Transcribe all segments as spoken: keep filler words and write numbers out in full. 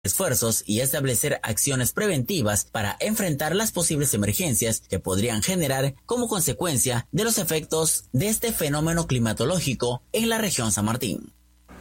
esfuerzos y establecer acciones preventivas para enfrentar las posibles emergencias que podrían generar como consecuencia de los efectos de este fenómeno climatológico en la región San Martín.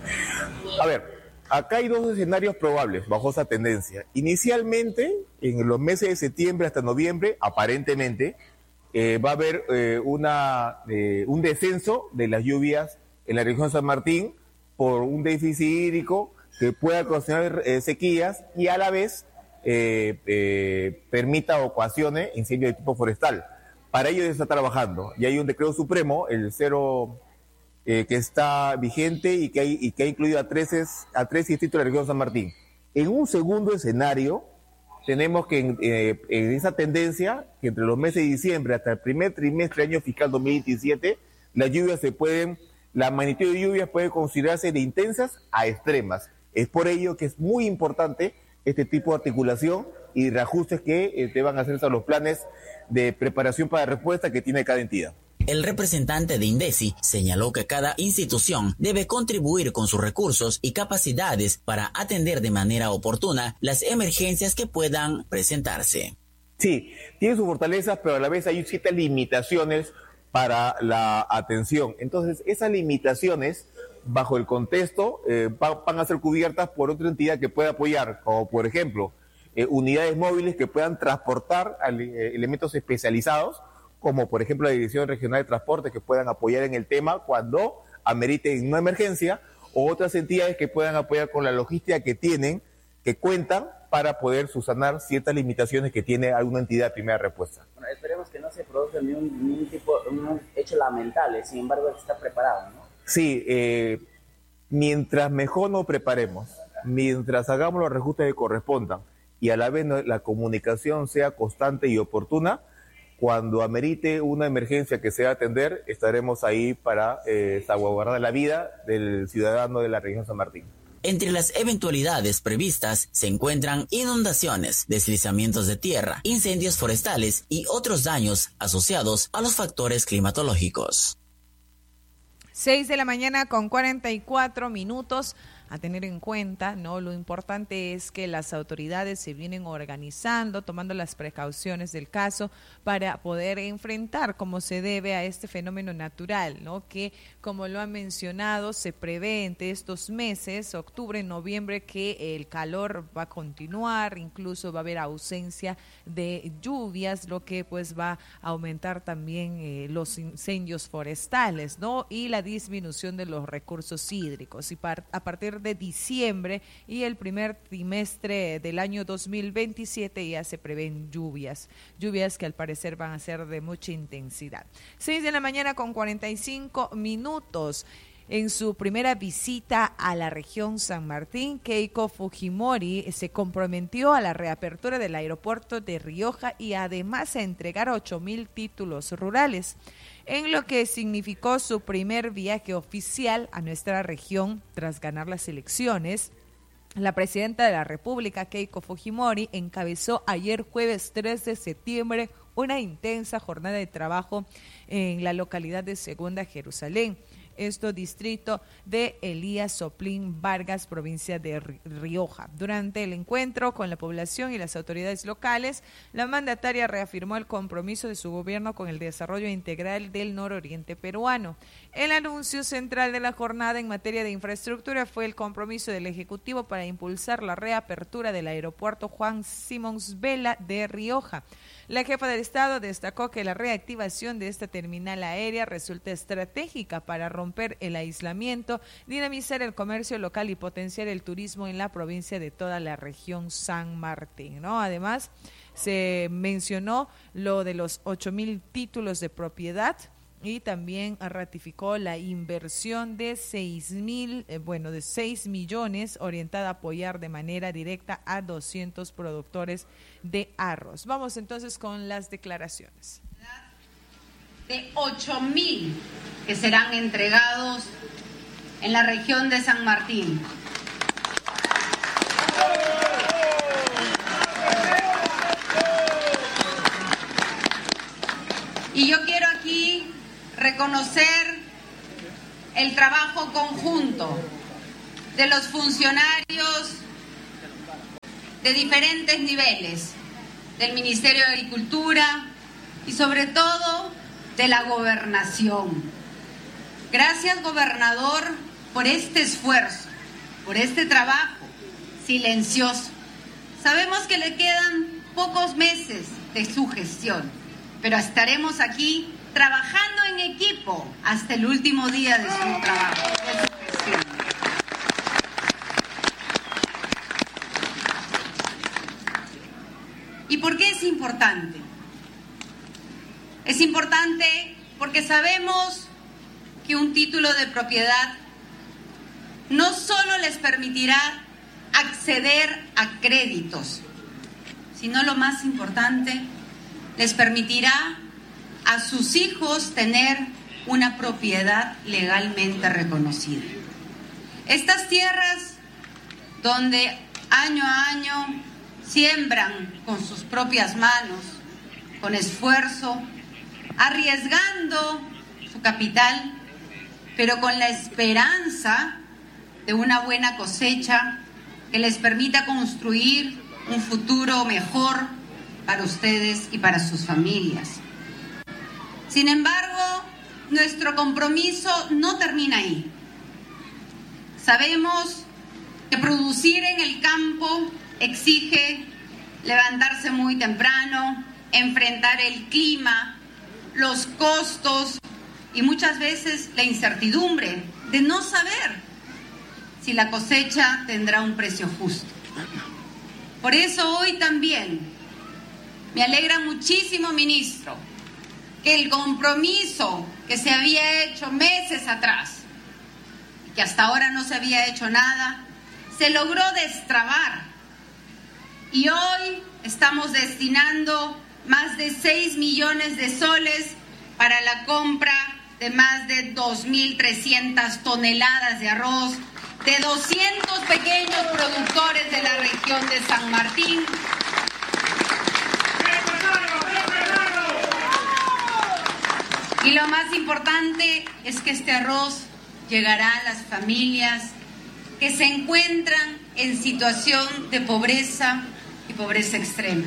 A ver, acá hay dos escenarios probables bajo esa tendencia. Inicialmente, en los meses de septiembre hasta noviembre, aparentemente, eh, va a haber eh, una, eh, un descenso de las lluvias en la región San Martín por un déficit hídrico que pueda ocasionar eh, sequías y a la vez eh, eh, permita o ocasione incendios de tipo forestal. Para ello se está trabajando y hay un decreto supremo, el cero, eh, que está vigente y que, hay, y que ha incluido a tres, a tres distritos de la región San Martín. En un segundo escenario, tenemos que en, eh, en esa tendencia, que entre los meses de diciembre hasta el primer trimestre del año fiscal dos mil veintisiete, las lluvias se pueden, la magnitud de lluvias puede considerarse de intensas a extremas. Es por ello que es muy importante este tipo de articulación y reajustes que eh, deban hacerse a los planes de preparación para respuesta que tiene cada entidad. El representante de INDECI señaló que cada institución debe contribuir con sus recursos y capacidades para atender de manera oportuna las emergencias que puedan presentarse. Sí, tiene sus fortalezas, pero a la vez hay ciertas limitaciones para la atención. Entonces, esas limitaciones, bajo el contexto, eh, va, van a ser cubiertas por otra entidad que pueda apoyar, como por ejemplo, eh, unidades móviles que puedan transportar eh, elementos especializados, como por ejemplo la Dirección Regional de Transporte, que puedan apoyar en el tema cuando amerite una emergencia, o otras entidades que puedan apoyar con la logística que tienen, que cuentan, para poder subsanar ciertas limitaciones que tiene alguna entidad de primera respuesta. Bueno, esperemos que no se produzca ni un, ni un tipo, un hecho lamentable, sin embargo está preparado, ¿no? Sí, eh, mientras mejor nos preparemos, mientras hagamos los reajustes que correspondan y a la vez la comunicación sea constante y oportuna, cuando amerite una emergencia que se va a atender, estaremos ahí para eh, salvaguardar la vida del ciudadano de la región San Martín. Entre las eventualidades previstas se encuentran inundaciones, deslizamientos de tierra, incendios forestales y otros daños asociados a los factores climatológicos. seis de la mañana con cuarenta y cuatro minutos. A tener en cuenta, ¿no? Lo importante es que las autoridades se vienen organizando, tomando las precauciones del caso para poder enfrentar como se debe a este fenómeno natural, ¿no? Que, como lo han mencionado, se prevé entre estos meses, octubre, noviembre, que el calor va a continuar, incluso va a haber ausencia de lluvias, lo que pues va a aumentar también eh, los incendios forestales, ¿no? Y la disminución de los recursos hídricos. Y par- a partir de diciembre y el primer trimestre del año dos mil veintisiete ya se prevén lluvias, lluvias que al parecer van a ser de mucha intensidad. seis de la mañana con cuarenta y cinco minutos. En su primera visita a la región San Martín, Keiko Fujimori se comprometió a la reapertura del aeropuerto de Rioja y además a entregar ocho mil títulos rurales, en lo que significó su primer viaje oficial a nuestra región tras ganar las elecciones. La presidenta de la República, Keiko Fujimori, encabezó ayer jueves tres de septiembre una intensa jornada de trabajo en la localidad de Segunda Jerusalén. Esto distrito de Elías Soplín Vargas, provincia de Rioja. Durante el encuentro con la población y las autoridades locales, la mandataria reafirmó el compromiso de su gobierno con el desarrollo integral del nororiente peruano. El anuncio central de la jornada en materia de infraestructura fue el compromiso del Ejecutivo para impulsar la reapertura del aeropuerto Juan Simons Vela de Rioja. La jefa del Estado destacó que la reactivación de esta terminal aérea resulta estratégica para romper el aislamiento, dinamizar el comercio local y potenciar el turismo en la provincia de toda la región San Martín, ¿no? Además, se mencionó lo de los ocho mil títulos de propiedad y también ratificó la inversión de seis mil, eh, bueno, de seis millones orientada a apoyar de manera directa a doscientos productores de arroz. Vamos entonces con las declaraciones. De ocho mil que serán entregados en la región de San Martín. Y yo quiero aquí reconocer el trabajo conjunto de los funcionarios de diferentes niveles, del Ministerio de Agricultura y sobre todo de la Gobernación. Gracias, gobernador, por este esfuerzo, por este trabajo silencioso. Sabemos que le quedan pocos meses de su gestión, pero estaremos aquí trabajando en equipo hasta el último día de su trabajo, de su gestión. ¿Y por qué es importante? Es importante porque sabemos que un título de propiedad no solo les permitirá acceder a créditos, sino lo más importante, les permitirá a sus hijos tener una propiedad legalmente reconocida. Estas tierras donde año a año siembran con sus propias manos, con esfuerzo, arriesgando su capital, pero con la esperanza de una buena cosecha que les permita construir un futuro mejor para ustedes y para sus familias. Sin embargo, nuestro compromiso no termina ahí. Sabemos que producir en el campo exige levantarse muy temprano, enfrentar el clima, los costos y muchas veces la incertidumbre de no saber si la cosecha tendrá un precio justo. Por eso hoy también me alegra muchísimo, ministro, que el compromiso que se había hecho meses atrás y que hasta ahora no se había hecho nada, se logró destrabar. Y hoy estamos destinando más de seis millones de soles para la compra de más de dos mil trescientas toneladas de arroz de doscientos pequeños productores de la región de San Martín. Y lo más importante es que este arroz llegará a las familias que se encuentran en situación de pobreza y pobreza extrema.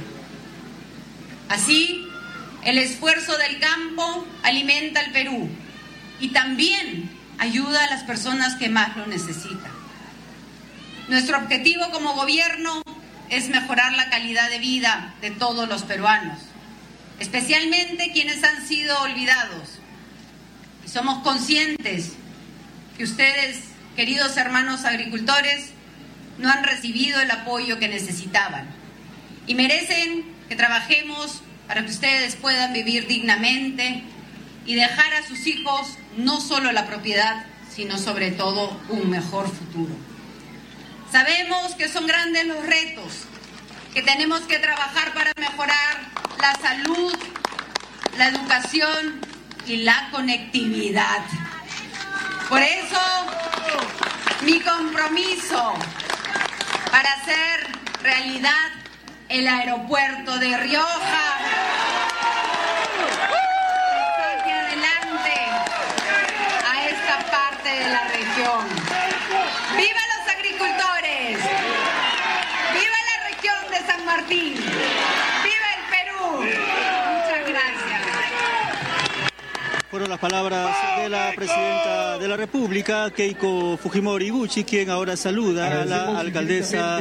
Así, el esfuerzo del campo alimenta al Perú y también ayuda a las personas que más lo necesitan. Nuestro objetivo como gobierno es mejorar la calidad de vida de todos los peruanos, especialmente quienes han sido olvidados. Y somos conscientes que ustedes, queridos hermanos agricultores, no han recibido el apoyo que necesitaban y merecen que trabajemos para que ustedes puedan vivir dignamente y dejar a sus hijos no solo la propiedad, sino sobre todo un mejor futuro. Sabemos que son grandes los retos, que tenemos que trabajar para mejorar la salud, la educación y la conectividad. Por eso, mi compromiso para hacer realidad el aeropuerto de Rioja saque adelante a esta parte de la región. ¡Viva los agricultores! ¡Viva la región de San Martín! ¡Viva el Perú! Muchas gracias. Fueron las palabras de la presidenta de la República, Keiko Fujimori Gucci, quien ahora saluda a la alcaldesa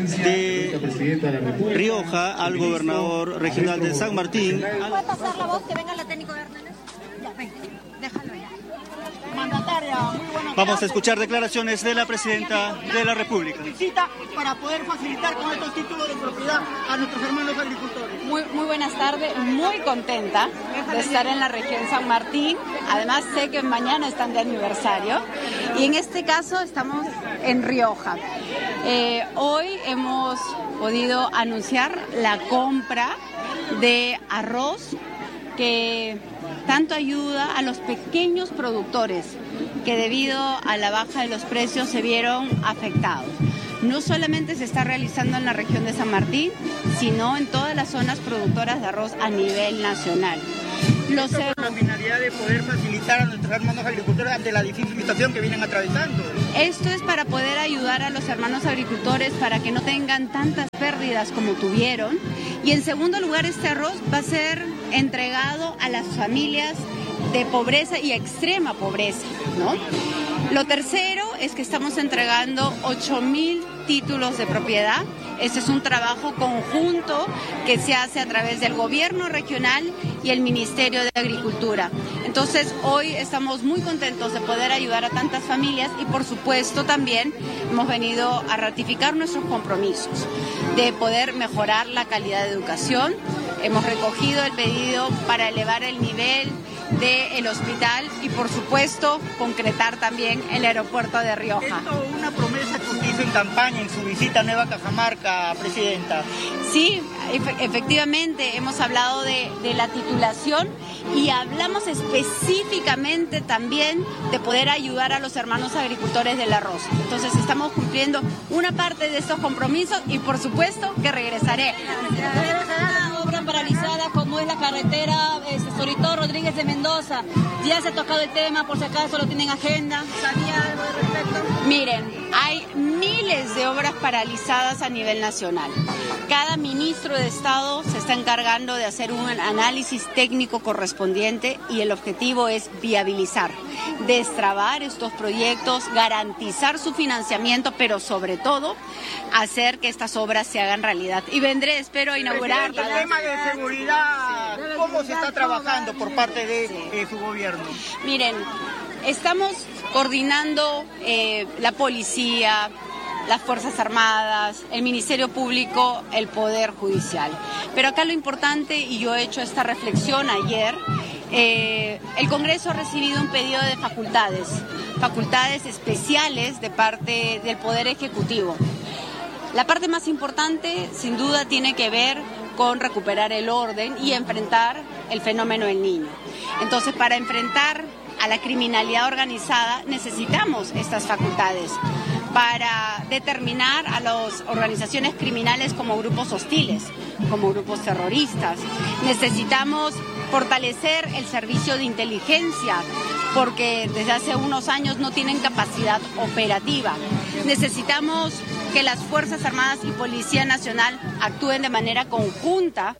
de Rioja, al gobernador regional de San Martín. ¿Puede pasar la voz? Que venga la técnico de Hernández. Ya, venga, déjalo ya. Mandataria, muy buenas Vamos a escuchar declaraciones de la presidenta de la República. Para poder facilitar con estos títulos de propiedad a nuestros hermanos agricultores. Muy, muy buenas tardes, muy contenta de estar en la región San Martín. Además sé que mañana están de aniversario y en este caso estamos en Rioja. Eh, hoy hemos podido anunciar la compra de arroz que tanto ayuda a los pequeños productores que debido a la baja de los precios se vieron afectados. no solamente se está realizando en la región de San Martín, sino en todas las zonas productoras de arroz a nivel nacional. Los Esto con la finalidad de poder facilitar a nuestros hermanos agricultores ante la difícil situación que vienen atravesando. Esto es para poder ayudar a los hermanos agricultores para que no tengan tantas pérdidas como tuvieron. Y en segundo lugar, este arroz va a ser entregado a las familias de pobreza y extrema pobreza, ¿no? Lo tercero es que estamos entregando ocho mil títulos de propiedad. Este es un trabajo conjunto que se hace a través del gobierno regional y el Ministerio de Agricultura. Entonces, hoy estamos muy contentos de poder ayudar a tantas familias y, por supuesto, también hemos venido a ratificar nuestros compromisos de poder mejorar la calidad de educación. Hemos recogido el pedido para elevar el nivel del hospital y, por supuesto, concretar también el aeropuerto de Rioja. Esto es una promesa que usted hizo en campaña en su visita a Nueva Cajamarca, Presidenta. Sí, efe- efectivamente, hemos hablado de, de la titulación y hablamos específicamente también de poder ayudar a los hermanos agricultores del arroz. Entonces, estamos cumpliendo una parte de estos compromisos y, por supuesto, que regresaré. Obra paralizada como es la carretera este, Sorito Rodríguez de Mendoza. Ya se ha tocado el tema, por si acaso lo tienen agenda. ¿Sabía algo al respecto? Miren, hay miles de obras paralizadas a nivel nacional. Cada ministro de Estado se está encargando de hacer un análisis técnico correspondiente y el objetivo es viabilizar, destrabar estos proyectos, garantizar su financiamiento, pero sobre todo hacer que estas obras se hagan realidad. Y vendré, espero, a inaugurar. El tema de seguridad, ¿cómo se está trabajando por parte de eh, su gobierno? Miren, estamos coordinando eh, la policía, las Fuerzas Armadas, el Ministerio Público, el Poder Judicial. Pero acá lo importante, y yo he hecho esta reflexión ayer, eh, el Congreso ha recibido un pedido de facultades, facultades especiales de parte del Poder Ejecutivo. La parte más importante, sin duda, tiene que ver con recuperar el orden y enfrentar el fenómeno del niño. Entonces, para enfrentar a la criminalidad organizada necesitamos estas facultades para determinar a las organizaciones criminales como grupos hostiles, como grupos terroristas. Necesitamos fortalecer el servicio de inteligencia porque desde hace unos años no tienen capacidad operativa. Necesitamos que las Fuerzas Armadas y Policía Nacional actúen de manera conjunta.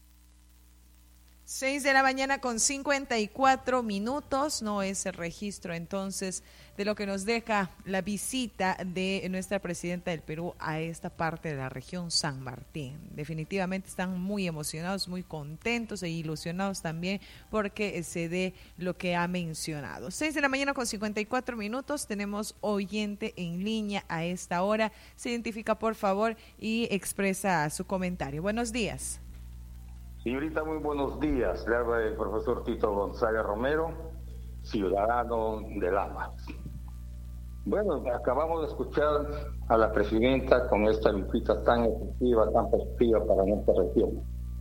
Seis de la mañana con cincuenta y cuatro minutos, no es el registro entonces de lo que nos deja la visita de nuestra presidenta del Perú a esta parte de la región San Martín. Definitivamente están muy emocionados, muy contentos e ilusionados también porque se dé lo que ha mencionado. Seis de la mañana con cincuenta y cuatro minutos, tenemos oyente en línea a esta hora. Se identifica por favor y expresa su comentario. Buenos días. Señorita, muy buenos días. Le habla el profesor Tito González Romero, ciudadano de Lamas. Bueno, acabamos de escuchar a la presidenta con esta visita tan efectiva, tan positiva para nuestra región.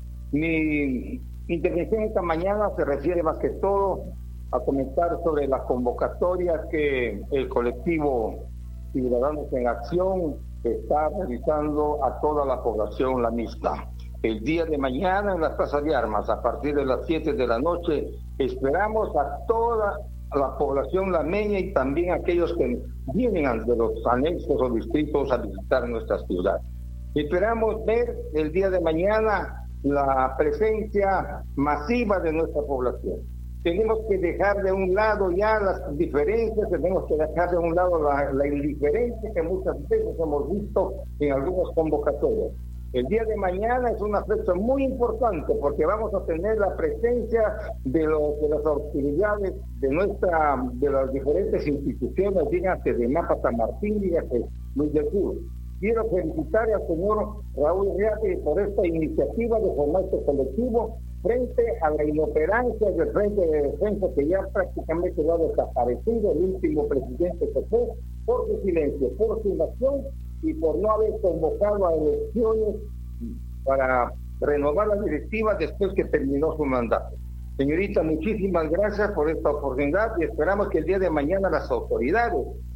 Mi intervención esta mañana se refiere más que todo a comentar sobre la convocatoria que el colectivo Ciudadanos en Acción está realizando a toda la población lamista. El día de mañana en la Plaza de Armas, a partir de las siete de la noche, esperamos a toda la población lameña y también a aquellos que vienen de los anexos o distritos a visitar nuestra ciudad. Esperamos ver el día de mañana la presencia masiva de nuestra población. Tenemos que dejar de un lado ya las diferencias, tenemos que dejar de un lado la, la indiferencia que muchas veces hemos visto en algunos convocatorios. El día de mañana es una fecha muy importante porque vamos a tener la presencia de, los, de las autoridades de nuestra, de las diferentes instituciones, dígase de Mapa San Martín, dígase Luis del Sur. Quiero felicitar al señor Raúl Reate por esta iniciativa de formar este colectivo frente a la inoperancia del Frente de Defensa que ya prácticamente lo ha desaparecido, el último presidente que fue, por su silencio, por su inacción y por no haber convocado a elecciones para renovar la directiva después que terminó su mandato. Señorita, muchísimas gracias por esta oportunidad y esperamos que el día de mañana las autoridades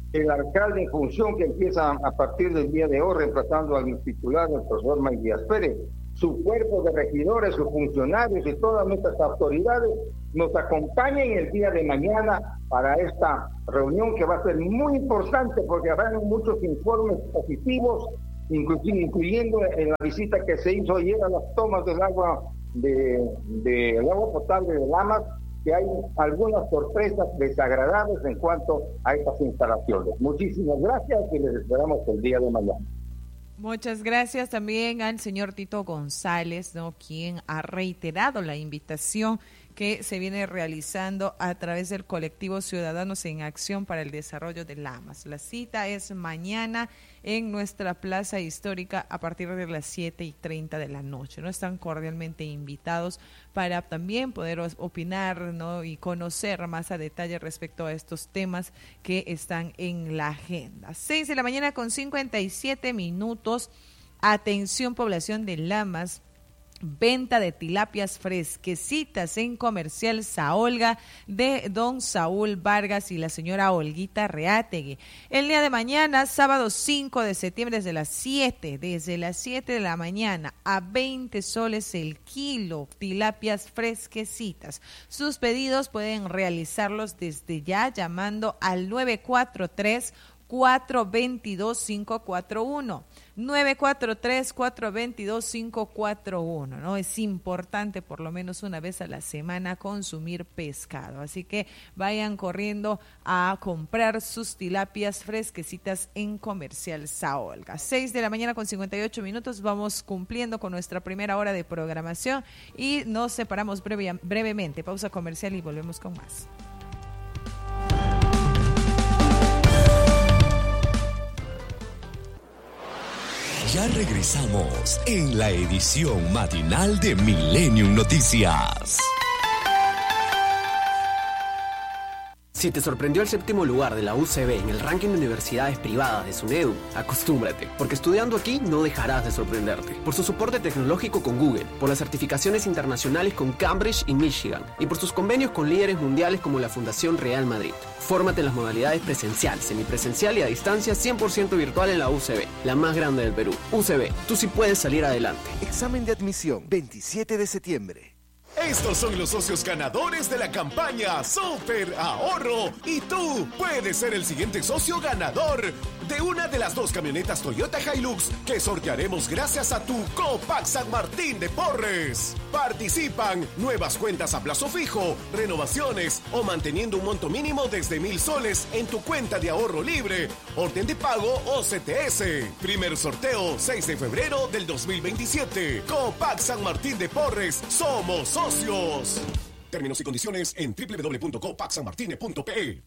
el alcalde en función que empieza a partir del día de hoy, reemplazando al titular, el profesor Mike Díaz Pérez, su cuerpo de regidores, sus funcionarios y todas nuestras autoridades nos acompañen el día de mañana para esta reunión que va a ser muy importante porque habrá muchos informes positivos, inclusive incluyendo en la visita que se hizo ayer a las tomas del agua de, de el agua potable de Lamas, que hay algunas sorpresas desagradables en cuanto a estas instalaciones. Muchísimas gracias y les esperamos el día de mañana. Muchas gracias también al señor Tito González, ¿no?, quien ha reiterado la invitación que se viene realizando a través del colectivo Ciudadanos en Acción para el Desarrollo de Lamas. La cita es mañana en nuestra plaza histórica a partir de las siete y treinta de la noche. ¿No? Están cordialmente invitados para también poder opinar, ¿no?, y conocer más a detalle respecto a estos temas que están en la agenda. Seis de la mañana con cincuenta y siete minutos. Atención, población de Lamas. Venta de tilapias fresquecitas en Comercial Saolga de don Saúl Vargas y la señora Olguita Reátegui. El día de mañana, sábado cinco de septiembre, desde las siete, desde las siete de la mañana a veinte soles el kilo, tilapias fresquecitas. Sus pedidos pueden realizarlos desde ya llamando al nueve cuatro tres, cuatro dos dos, cinco cuatro uno. nueve cuatro tres, cuatro dos dos, cinco cuatro uno, ¿no? Es importante por lo menos una vez a la semana consumir pescado, así que vayan corriendo a comprar sus tilapias fresquecitas en Comercial Saolga. seis de la mañana con cincuenta y ocho minutos, vamos cumpliendo con nuestra primera hora de programación y nos separamos breve, brevemente, pausa comercial y volvemos con más. Ya regresamos en la edición matinal de Millennium Noticias. Si te sorprendió el séptimo lugar de la U C B en el ranking de universidades privadas de SUNEDU, acostúmbrate, porque estudiando aquí no dejarás de sorprenderte. Por su soporte tecnológico con Google, por las certificaciones internacionales con Cambridge y Michigan, y por sus convenios con líderes mundiales como la Fundación Real Madrid. Fórmate en las modalidades presencial, semipresencial y a distancia cien por ciento virtual en la U C B, la más grande del Perú. U C B, tú sí puedes salir adelante. Examen de admisión, veintisiete de septiembre. Estos son los socios ganadores de la campaña Super Ahorro y tú puedes ser el siguiente socio ganador de una de las dos camionetas Toyota Hilux que sortearemos gracias a tu Copac San Martín de Porres. Participan nuevas cuentas a plazo fijo, renovaciones o manteniendo un monto mínimo desde mil soles en tu cuenta de ahorro libre, orden de pago o C T S. Primer sorteo seis de febrero del dos mil veintisiete. Copac San Martín de Porres, somos socios. Términos y condiciones en doble u doble u doble u punto copac san martine punto p e.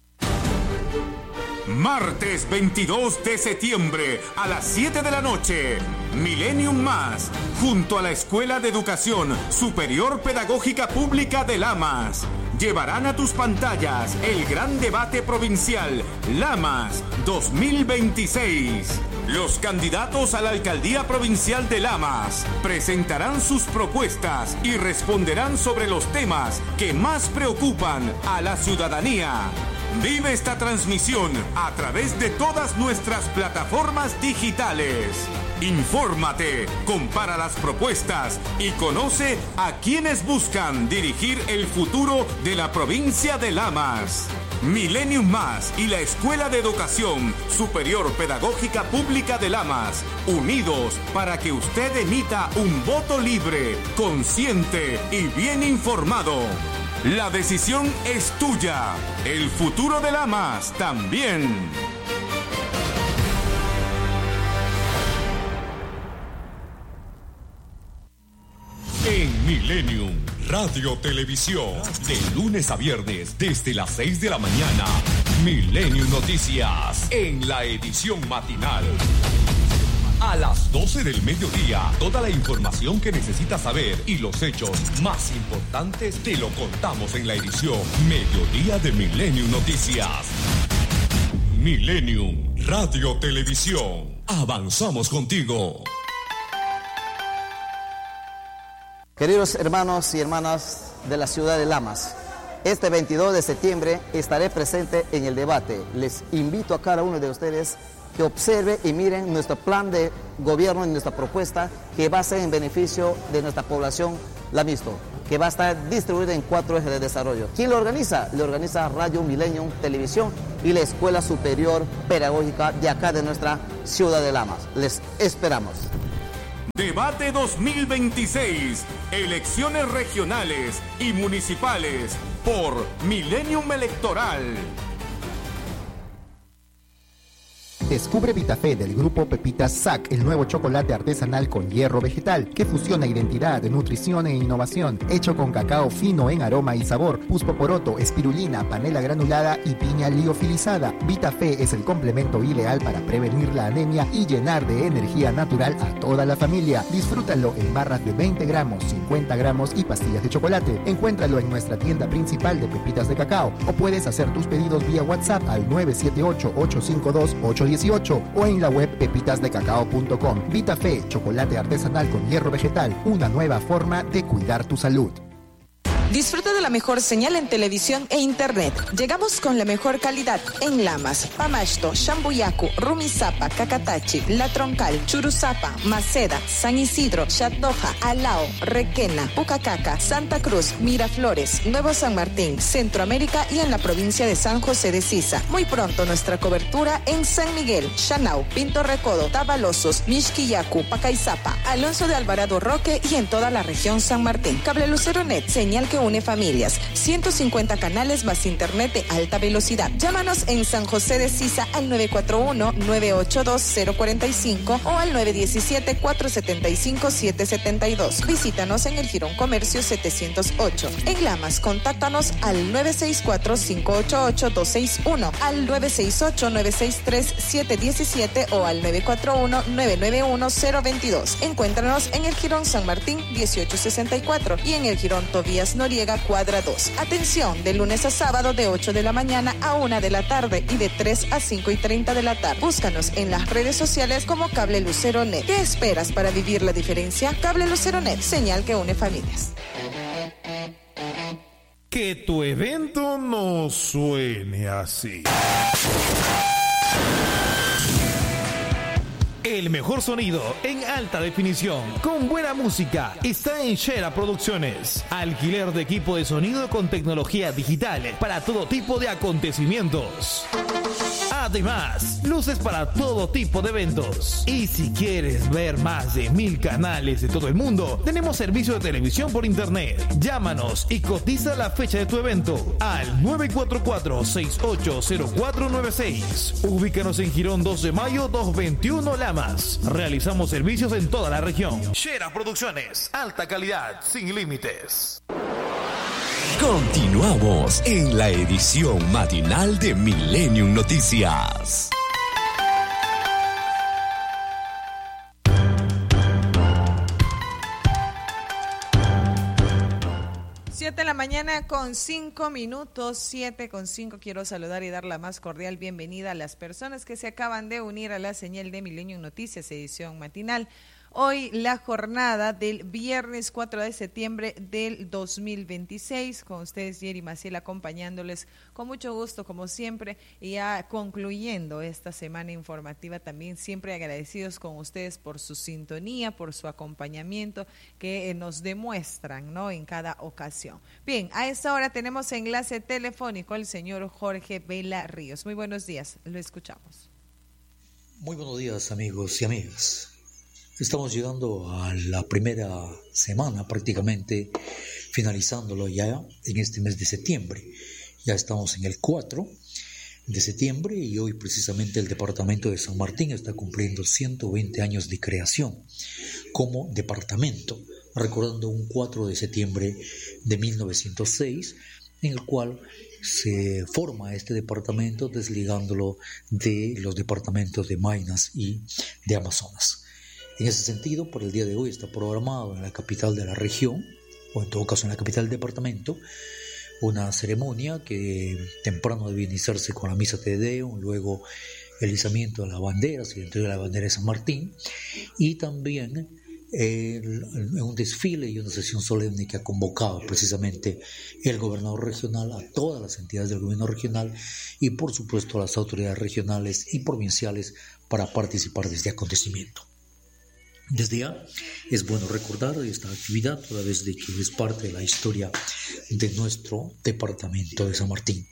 Martes veintidós de septiembre a las siete de la noche, Millennium Más, junto a la Escuela de Educación Superior Pedagógica Pública de Lamas, llevarán a tus pantallas el gran debate provincial Lamas dos mil veintiséis. Los candidatos a la alcaldía provincial de Lamas presentarán sus propuestas y responderán sobre los temas que más preocupan a la ciudadanía. Vive esta transmisión a través de todas nuestras plataformas digitales. Infórmate, compara las propuestas y conoce a quienes buscan dirigir el futuro de la provincia de Lamas. Millennium Más y la Escuela de Educación Superior Pedagógica Pública de Lamas, unidos para que usted emita un voto libre, consciente y bien informado. La decisión es tuya. El futuro de Lamas también. En Millennium Radio Televisión, de lunes a viernes desde las seis de la mañana, Millennium Noticias en la edición matinal. A las doce del mediodía, toda la información que necesitas saber y los hechos más importantes te lo contamos en la edición Mediodía de Millennium Noticias. Millennium Radio Televisión. Avanzamos contigo. Queridos hermanos y hermanas de la ciudad de Lamas, Este veintidós de septiembre estaré presente en el debate. Les invito a cada uno de ustedes que observe y miren nuestro plan de gobierno y nuestra propuesta, que va a ser en beneficio de nuestra población lamisto, que va a estar distribuida en cuatro ejes de desarrollo. ¿Quién lo organiza? Lo organiza Radio Millennium Televisión y la Escuela Superior Pedagógica de acá de nuestra ciudad de Lamas. Les esperamos. Debate dos mil veintiséis, elecciones regionales y municipales por Millennium Electoral. Descubre Vitafé del grupo Pepitas S A C, el nuevo chocolate artesanal con hierro vegetal que fusiona identidad, nutrición e innovación, hecho con cacao fino en aroma y sabor, puspoporoto, espirulina, panela granulada y piña liofilizada. Vitafé es el complemento ideal para prevenir la anemia y llenar de energía natural a toda la familia. Disfrútalo en barras de veinte gramos, cincuenta gramos y pastillas de chocolate. Encuéntralo en nuestra tienda principal de pepitas de cacao o puedes hacer tus pedidos vía WhatsApp al nueve siete ocho, ocho cinco dos, ocho uno ocho o en la web pepitas de cacao punto com. Vitafé, chocolate artesanal con hierro vegetal, una nueva forma de cuidar tu salud. Disfruta de la mejor señal en televisión e internet. Llegamos con la mejor calidad en Lamas, Pamasto, Shambuyacu, Rumisapa, Cacatachi, La Troncal, Churuzapa, Maceda, San Isidro, Chatoja, Alao, Requena, Pucacaca, Santa Cruz, Miraflores, Nuevo San Martín, Centroamérica y en la provincia de San José de Sisa. Muy pronto nuestra cobertura en San Miguel, Chanau, Pinto Recodo, Tabalosos, Mixquillacu, Pacaizapa, Alonso de Alvarado Roque y en toda la región San Martín. Cable Lucero Net, señal que une familias, ciento cincuenta canales más internet de alta velocidad. Llámanos en San José de Sisa al nueve cuatro uno, nueve ocho dos, cero cuatro cinco o al nueve uno siete, cuatro siete cinco, siete siete dos. Visítanos en el Girón Comercio setecientos ocho. En Lamas, contáctanos al nueve seis cuatro, cinco ocho ocho, dos seis uno, al nueve seis ocho, nueve seis tres, siete uno siete o al nueve cuatro uno, nueve nueve uno, cero dos dos. Encuéntranos en el Girón San Martín dieciocho sesenta y cuatro y en el Girón Tobías Noriega Cuadra dos. Atención, de lunes a sábado de ocho de la mañana a una de la tarde y de tres a cinco y treinta de la tarde. Búscanos en las redes sociales como Cable Lucero Net. ¿Qué esperas para vivir la diferencia? Cable Lucero Net, señal que une familias. Que tu evento no suene así. El mejor sonido en alta definición, con buena música, está en Shera Producciones. Alquiler de equipo de sonido con tecnología digital para todo tipo de acontecimientos. Además, luces para todo tipo de eventos. Y si quieres ver más de mil canales de todo el mundo, tenemos servicio de televisión por internet. Llámanos y cotiza la fecha de tu evento al nueve cuatro cuatro, seis ocho cero cuatro nueve seis. Ubícanos en Girón dos de mayo doscientos veintiuno Lamas. Realizamos servicios en toda la región. Shera Producciones, alta calidad, sin límites. Continuamos en la edición matinal de Millennium Noticias. Siete de la mañana con cinco minutos, siete con cinco. Quiero saludar y dar la más cordial bienvenida a las personas que se acaban de unir a la señal de Millennium Noticias, edición matinal. Hoy la jornada del viernes cuatro de septiembre del dos mil veintiséis, con ustedes Jerry Maciel acompañándoles con mucho gusto como siempre, y ya concluyendo esta semana informativa también, siempre agradecidos con ustedes por su sintonía, por su acompañamiento que eh, nos demuestran, ¿no?, en cada ocasión. Bien, a esta hora tenemos enlace telefónico el señor Jorge Vela Ríos. Muy buenos días, lo escuchamos. Muy buenos días, amigos y amigas. Estamos llegando a la primera semana, prácticamente finalizándolo ya en este mes de septiembre. Ya estamos en el cuatro de septiembre y hoy precisamente el departamento de San Martín está cumpliendo ciento veinte años de creación como departamento, recordando un cuatro de septiembre de mil novecientos seis, en el cual se forma este departamento desligándolo de los departamentos de Maynas y de Amazonas. En ese sentido, por el día de hoy está programado en la capital de la región, o en todo caso en la capital del departamento, una ceremonia que temprano debe iniciarse con la misa Te Deum, luego el izamiento de las banderas y la entrega de la bandera de San Martín, y también en un desfile y una sesión solemne que ha convocado precisamente el gobernador regional, a todas las entidades del gobierno regional y por supuesto a las autoridades regionales y provinciales para participar de este acontecimiento. Desde ya es bueno recordar esta actividad toda vez de que es parte de la historia de nuestro departamento de San Martín.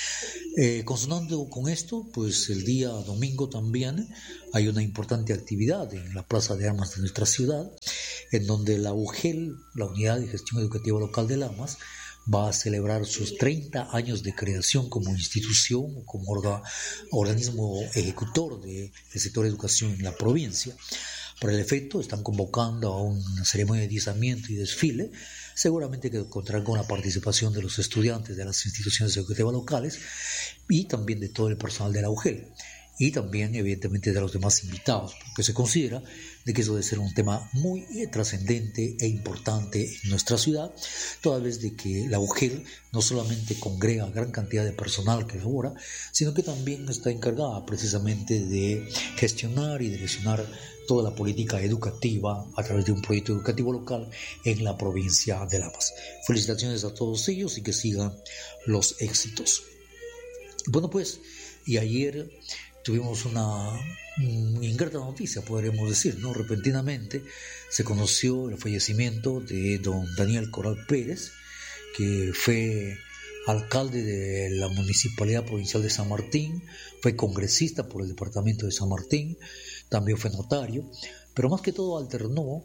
Eh, consonando con esto, pues el día domingo también hay una importante actividad en la Plaza de Armas de nuestra ciudad, en donde la U G E L, la Unidad de Gestión Educativa Local de Lamas, va a celebrar sus treinta años de creación como institución o como orga, organismo ejecutor del sector de educación en la provincia. Para el efecto, están convocando a una ceremonia de izamiento y desfile, seguramente que contarán con la participación de los estudiantes de las instituciones educativas locales y también de todo el personal de la U G E L y también evidentemente de los demás invitados, porque se considera de que eso debe ser un tema muy trascendente e importante en nuestra ciudad, toda vez de que la U G E L no solamente congrega gran cantidad de personal que labora, sino que también está encargada precisamente de gestionar y direccionar toda la política educativa a través de un proyecto educativo local en la provincia de Lamas. Felicitaciones a todos ellos y que sigan los éxitos. Bueno, pues, y ayer tuvimos una, una ingrata noticia, podríamos decir, ¿no? Repentinamente se conoció el fallecimiento de don Daniel Coral Pérez, que fue alcalde de la Municipalidad Provincial de San Martín, fue congresista por el Departamento de San Martín, también fue notario, pero más que todo alternó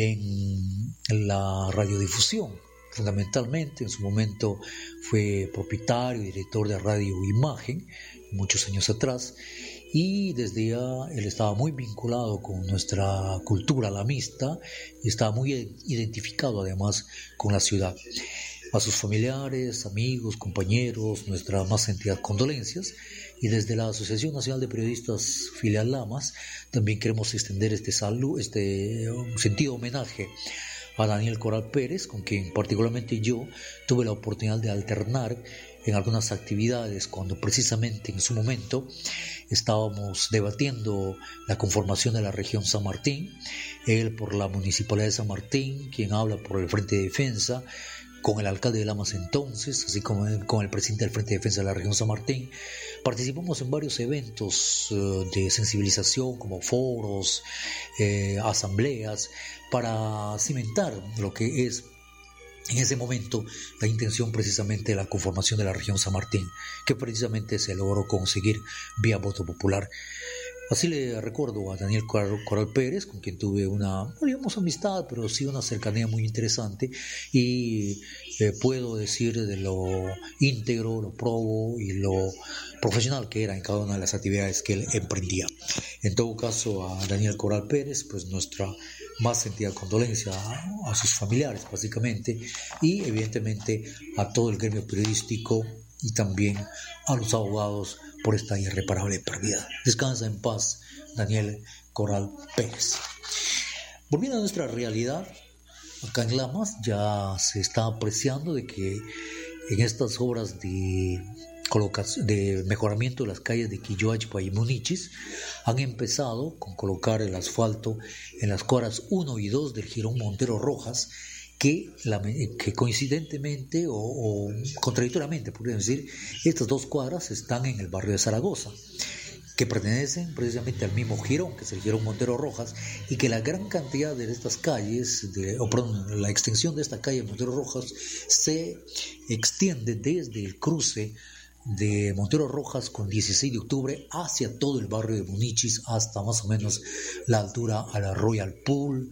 en la radiodifusión. Fundamentalmente, en su momento fue propietario y director de Radio Imagen, muchos años atrás, y desde ya él estaba muy vinculado con nuestra cultura lamista y estaba muy identificado además con la ciudad. A sus familiares, amigos, compañeros, nuestras más sentidas condolencias, y desde la Asociación Nacional de Periodistas Filial Lamas también queremos extender este, salud, este um, sentido homenaje a Daniel Coral Pérez, con quien particularmente yo tuve la oportunidad de alternar en algunas actividades cuando precisamente en su momento estábamos debatiendo la conformación de la región San Martín, él por la Municipalidad de San Martín, quien habla por el Frente de Defensa, con el alcalde de Lamas entonces, así como el, con el presidente del Frente de Defensa de la región San Martín. Participamos en varios eventos uh, de sensibilización como foros, eh, asambleas, para cimentar lo que es en ese momento la intención precisamente de la conformación de la región San Martín, que precisamente se logró conseguir vía voto popular. Así le recuerdo a Daniel Coral, Coral Pérez, con quien tuve una, no digamos amistad, pero sí una cercanía muy interesante, y eh, puedo decir de lo íntegro, lo probo y lo profesional que era en cada una de las actividades que él emprendía. En todo caso, a Daniel Coral Pérez, pues nuestra más sentida condolencia a, a sus familiares, básicamente, y evidentemente a todo el gremio periodístico y también a los abogados por esta irreparable pérdida. Descansa en paz, Daniel Coral Pérez. Volviendo a nuestra realidad, acá en Lamas ya se está apreciando de que en estas obras de, colocación, de mejoramiento de las calles de Quilloachpa y Munichis han empezado con colocar el asfalto en las cuadras uno y dos del Jirón Montero Rojas, que, la, que coincidentemente o, o contradictoriamente, podríamos decir, estas dos cuadras están en el barrio de Zaragoza, que pertenecen precisamente al mismo jirón, que es el Jirón Montero Rojas, y que la gran cantidad de estas calles, de, o perdón, la extensión de esta calle Montero Rojas se extiende desde el cruce de Montero Rojas con dieciséis de octubre hacia todo el barrio de Munichis, hasta más o menos la altura a la Royal Pool,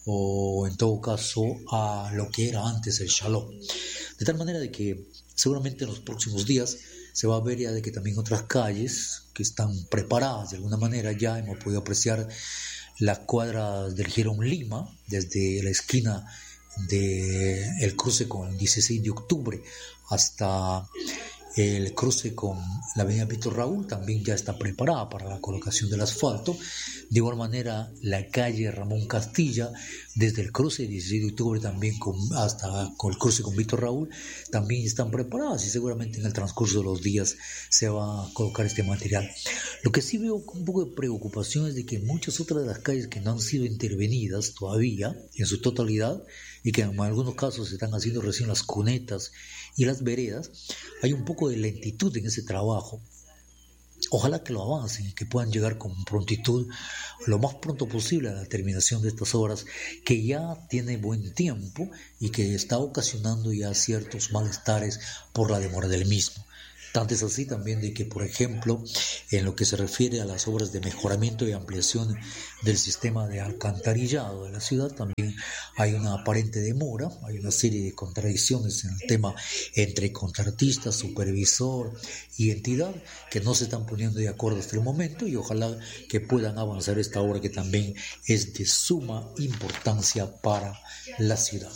o en todo caso a lo que era antes el Shalom. De tal manera de que seguramente en los próximos días se va a ver ya de que también otras calles que están preparadas de alguna manera, ya hemos podido apreciar las cuadras del Jirón Lima, desde la esquina del cruce con el dieciséis de octubre hasta El cruce con la avenida Víctor Raúl también ya está preparada para la colocación del asfalto. De igual manera, la calle Ramón Castilla, desde el cruce de dieciséis de octubre también con, hasta con el cruce con Víctor Raúl, también están preparadas y seguramente en el transcurso de los días se va a colocar este material. Lo que sí veo con un poco de preocupación es de que muchas otras de las calles que no han sido intervenidas todavía en su totalidad y que en algunos casos se están haciendo recién las cunetas y las veredas, hay un poco de lentitud en ese trabajo. Ojalá que lo avancen y que puedan llegar con prontitud lo más pronto posible a la terminación de estas obras, que ya tiene buen tiempo y que está ocasionando ya ciertos malestares por la demora del mismo. Tanto es así también de que, por ejemplo, en lo que se refiere a las obras de mejoramiento y ampliación del sistema de alcantarillado de la ciudad, también hay una aparente demora, hay una serie de contradicciones en el tema entre contratista, supervisor y entidad que no se están poniendo de acuerdo hasta el momento, y ojalá que puedan avanzar esta obra que también es de suma importancia para la ciudad.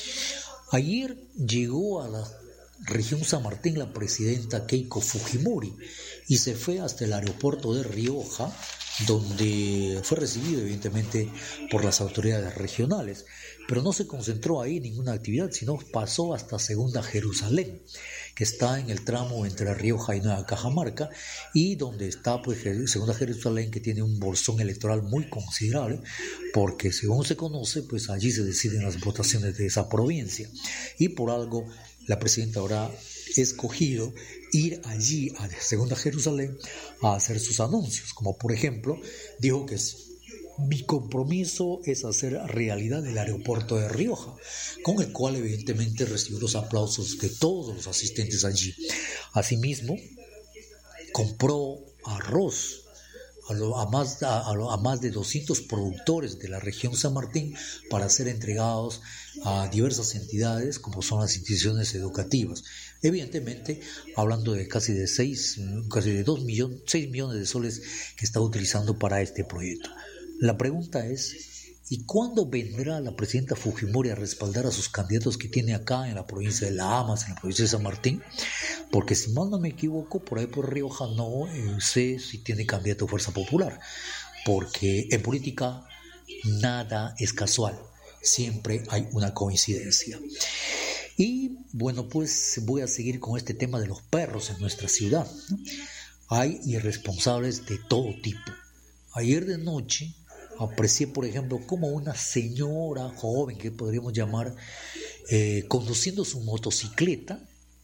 Ayer llegó a la región San Martín la presidenta Keiko Fujimori y se fue hasta el aeropuerto de Rioja, donde fue recibido evidentemente por las autoridades regionales, pero no se concentró ahí en ninguna actividad, sino pasó hasta Segunda Jerusalén, que está en el tramo entre Rioja y Nueva Cajamarca, y donde está pues Segunda Jerusalén, que tiene un bolsón electoral muy considerable, porque según se conoce, pues allí se deciden las votaciones de esa provincia, y por algo la presidenta habrá escogido ir allí a Segunda Jerusalén a hacer sus anuncios, como por ejemplo dijo que mi compromiso es hacer realidad el aeropuerto de Rioja, con el cual evidentemente recibió los aplausos de todos los asistentes allí. Asimismo, compró arroz a, lo, a, más, a, a más de doscientos productores de la región San Martín para ser entregados a diversas entidades como son las instituciones educativas. Evidentemente, hablando de casi de seis, casi de dos millones, seis millones de soles que está utilizando para este proyecto. La pregunta es, ¿y cuándo vendrá la presidenta Fujimori a respaldar a sus candidatos que tiene acá en la provincia de La Amas, en la provincia de San Martín? Porque si mal no me equivoco, por ahí por Rioja no eh, sé si tiene candidato Fuerza Popular, porque en política nada es casual, siempre hay una coincidencia. Y bueno, pues voy a seguir con este tema de los perros en nuestra ciudad, ¿no? Hay irresponsables de todo tipo. Ayer de noche aprecié, por ejemplo, como una señora joven, que podríamos llamar, eh, conduciendo su motocicleta,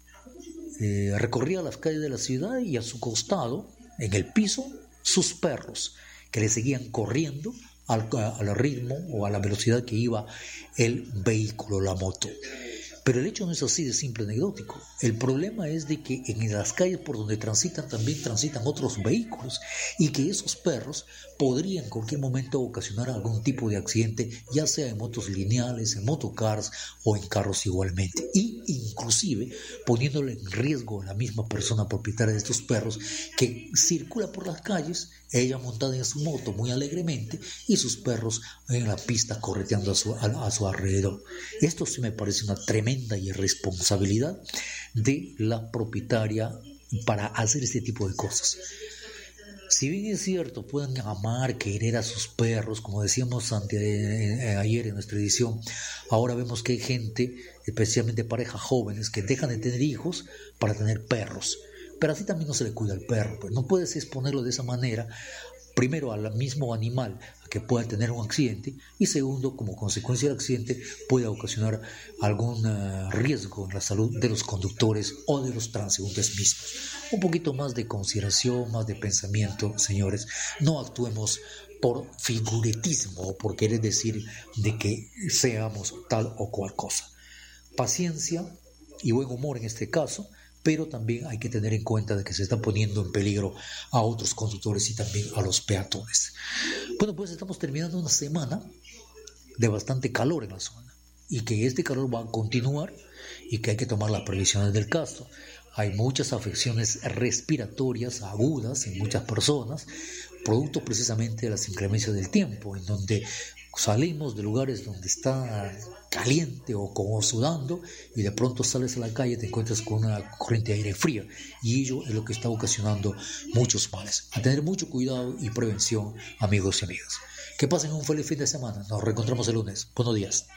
eh, recorría las calles de la ciudad y a su costado, en el piso, sus perros, que le seguían corriendo al, al ritmo o a la velocidad que iba el vehículo, la moto. Pero el hecho no es así de simple anecdótico. El problema es de que en las calles por donde transitan también transitan otros vehículos, y que esos perros podrían en cualquier momento ocasionar algún tipo de accidente, ya sea en motos lineales, en motocars o en carros igualmente, y inclusive poniéndole en riesgo a la misma persona propietaria de estos perros, que circula por las calles, ella montada en su moto muy alegremente y sus perros en la pista correteando a su, a, a su alrededor. Esto sí me parece una tremenda irresponsabilidad de la propietaria para hacer este tipo de cosas. Si bien es cierto, pueden amar, querer a sus perros, como decíamos ante, eh, ayer en nuestra edición, ahora vemos que hay gente, especialmente parejas jóvenes, que dejan de tener hijos para tener perros. Pero así también no se le cuida al perro, pues no puedes exponerlo de esa manera, primero al mismo animal a que pueda tener un accidente, y segundo, como consecuencia del accidente, pueda ocasionar algún uh, riesgo en la salud de los conductores o de los transeúntes mismos. Un poquito más de consideración, más de pensamiento, señores. No actuemos por figuretismo o por querer decir de que seamos tal o cual cosa. Paciencia y buen humor en este caso, pero también hay que tener en cuenta de que se está poniendo en peligro a otros conductores y también a los peatones. Bueno, pues estamos terminando una semana de bastante calor en la zona, y que este calor va a continuar y que hay que tomar las previsiones del caso. Hay muchas afecciones respiratorias agudas en muchas personas, producto precisamente de las inclemencias del tiempo, en donde salimos de lugares donde está caliente o como sudando y de pronto sales a la calle y te encuentras con una corriente de aire fría y ello es lo que está ocasionando muchos males. A tener mucho cuidado y prevención, amigos y amigas. Que pasen un feliz fin de semana. Nos reencontramos el lunes. Buenos días.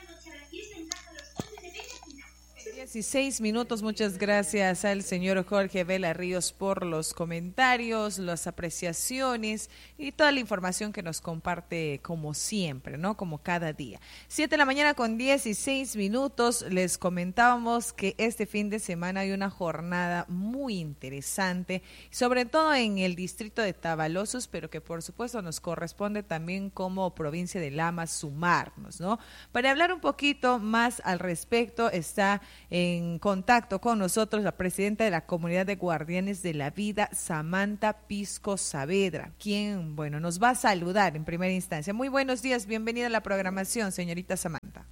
dieciséis minutos, muchas gracias al señor Jorge Vela Ríos por los comentarios, las apreciaciones y toda la información que nos comparte como siempre, ¿no? Como cada día. siete de la mañana con dieciséis minutos, les comentábamos que este fin de semana hay una jornada muy interesante, sobre todo en el distrito de Tavalosos, pero que por supuesto nos corresponde también como provincia de Lamas sumarnos, ¿no? Para hablar un poquito más al respecto está en contacto con nosotros la presidenta de la Comunidad de Guardianes de la Vida, Samantha Pisco Saavedra, quien, bueno, nos va a saludar en primera instancia. Muy buenos días, bienvenida a la programación, señorita Samantha.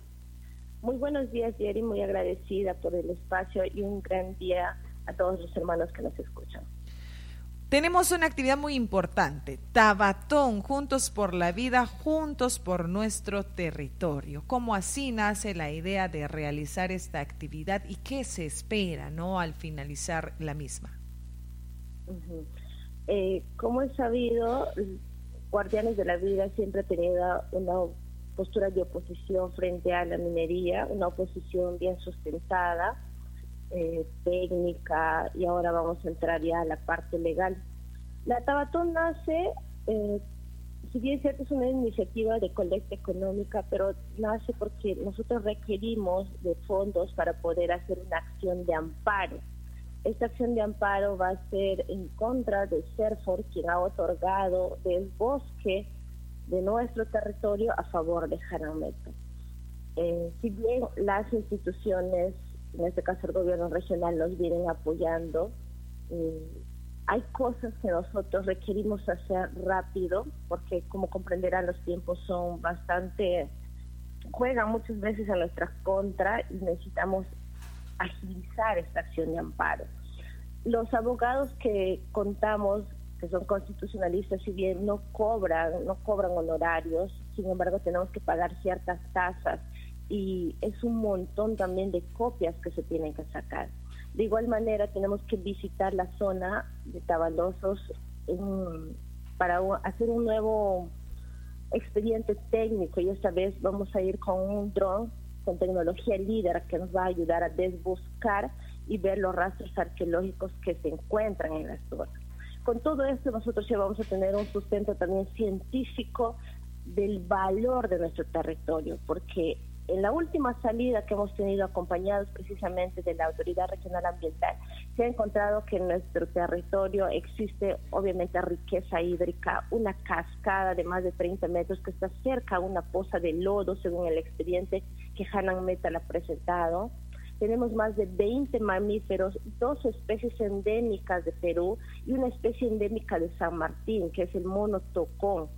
Muy buenos días, Jerry, muy agradecida por el espacio y un gran día a todos los hermanos que nos escuchan. Tenemos una actividad muy importante, Tabatón, Juntos por la Vida, Juntos por Nuestro Territorio. ¿Cómo así nace la idea de realizar esta actividad y qué se espera, ¿no?, al finalizar la misma? Uh-huh. Eh, como es sabido, Guardianes de la Vida siempre ha tenido una postura de oposición frente a la minería, una oposición bien sustentada, Eh, técnica, y ahora vamos a entrar ya a la parte legal. La Tabatón nace, eh, si bien es cierto, es una iniciativa de colecta económica, pero nace porque nosotros requerimos de fondos para poder hacer una acción de amparo. Esta acción de amparo va a ser en contra de Serfor, quien ha otorgado del bosque de nuestro territorio a favor de Jarameta. Eh, si bien las instituciones, en este caso el gobierno regional, nos vienen apoyando, eh, hay cosas que nosotros requerimos hacer rápido, porque como comprenderán los tiempos son bastante, juegan muchas veces a nuestra contra y necesitamos agilizar esta acción de amparo. Los abogados que contamos, que son constitucionalistas, si bien no cobran, no cobran honorarios, sin embargo tenemos que pagar ciertas tasas y es un montón también de copias que se tienen que sacar. De igual manera tenemos que visitar la zona de Tavalosos en, para un, hacer un nuevo expediente técnico, y esta vez vamos a ir con un dron con tecnología líder que nos va a ayudar a desbuscar y ver los rastros arqueológicos que se encuentran en la zona. Con todo esto nosotros ya vamos a tener un sustento también científico del valor de nuestro territorio, porque en la última salida que hemos tenido acompañados precisamente de la Autoridad Regional Ambiental, se ha encontrado que en nuestro territorio existe obviamente riqueza hídrica, una cascada de más de treinta metros que está cerca a una poza de lodo, según el expediente que Hanan Metal ha presentado. Tenemos más de veinte mamíferos, dos especies endémicas de Perú y una especie endémica de San Martín, que es el mono tocón.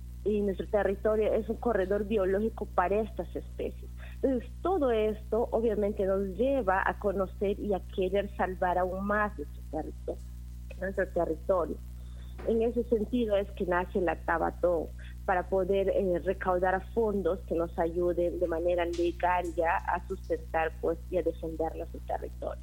Y nuestro territorio es un corredor biológico para estas especies. Entonces, todo esto obviamente nos lleva a conocer y a querer salvar aún más nuestro territorio. Nuestro territorio. En ese sentido es que nace la Tabatón, para poder eh, recaudar fondos que nos ayuden de manera legal ya a sustentar pues y a defender nuestro territorio.